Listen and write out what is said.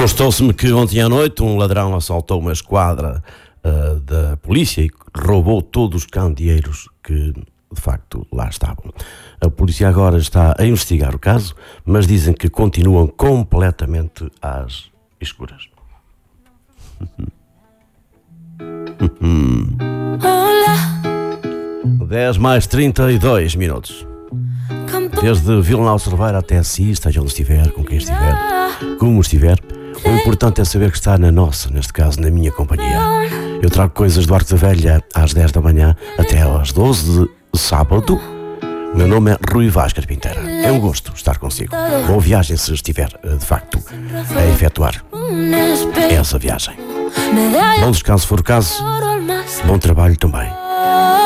Constou-se-me que ontem à noite um ladrão assaltou uma esquadra da polícia e roubou todos os candeeiros que, de facto, lá estavam. A polícia agora está a investigar o caso, mas dizem que continuam completamente às escuras. 10 mais 32 minutos. Desde Vila Nova de Cerveira até Assis, esteja onde estiver, com quem estiver, como estiver, o importante é saber que está na nossa, neste caso na minha companhia. Eu trago coisas do Arco da Velha às 10 da manhã até às 12 de sábado. O meu nome é Rui Vaz Carpinteira. É um gosto estar consigo. Boa viagem se estiver, de facto, a efetuar essa viagem. Bom descanso se for o caso. Bom trabalho também.